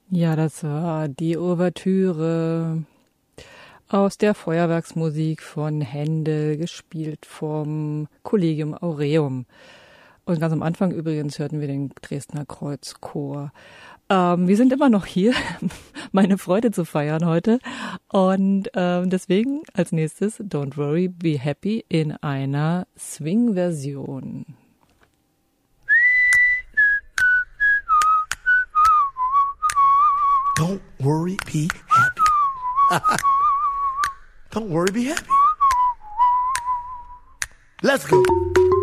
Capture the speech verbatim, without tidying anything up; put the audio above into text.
Ja, das war die Ouvertüre aus der Feuerwerksmusik von Händel, gespielt vom Collegium Aureum. Und ganz am Anfang übrigens hörten wir den Dresdner Kreuzchor. Ähm, wir sind immer noch hier, meine Freude zu feiern heute. Und ähm, deswegen als nächstes Don't Worry, Be Happy in einer Swing-Version. Don't worry, be happy. Don't worry, be happy. Let's go.